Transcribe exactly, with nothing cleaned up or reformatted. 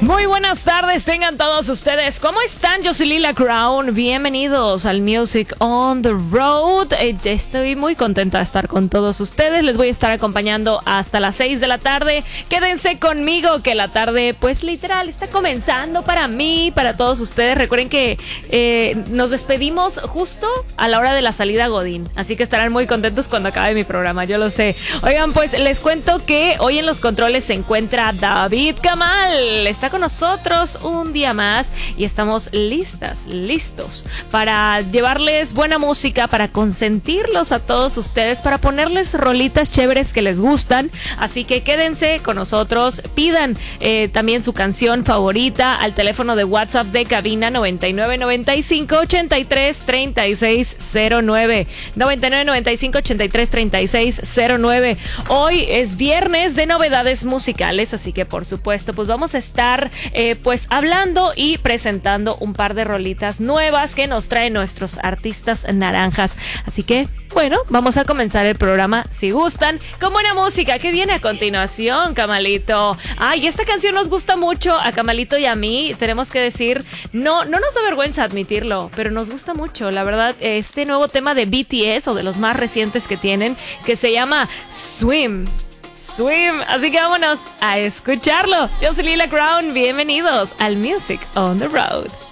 Muy buenas tardes, tengan todos ustedes. ¿Cómo están? Yo soy Lila Crown. Bienvenidos al Music on the Road. Eh, estoy muy contenta de estar con todos ustedes. Les voy a estar acompañando hasta las seis de la tarde. Quédense conmigo que la tarde, pues literal, está comenzando para mí, para todos ustedes. Recuerden que eh, nos despedimos justo a la hora de la salida a Godín. Así que estarán muy contentos cuando acabe mi programa, yo lo sé. Oigan, pues les cuento que hoy en los controles se encuentra David Kamal. Está con nosotros un día más y estamos listas, listos para llevarles buena música, para consentirlos a todos ustedes, para ponerles rolitas chéveres que les gustan. Así que quédense con nosotros, pidan eh, también su canción favorita al teléfono de WhatsApp de cabina noventa y nueve noventa y cinco ochenta y tres treinta y seis cero nueve, noventa y nueve noventa y cinco ochenta y tres treinta y seis cero nueve. Hoy es viernes de novedades musicales, así que por supuesto pues vamos a estar Eh, pues hablando y presentando un par de rolitas nuevas que nos traen nuestros artistas naranjas. Así que, bueno, vamos a comenzar el programa si gustan con buena música. ¿Qué viene a continuación, Camalito? Ay, esta canción nos gusta mucho a Camalito y a mí. Tenemos que decir, no, no nos da vergüenza admitirlo, pero nos gusta mucho, la verdad, este nuevo tema de B T S o de los más recientes que tienen, que se llama Swim. Swim, así que vámonos a escucharlo. Yo soy Lila Crown, bienvenidos al Music on the Road.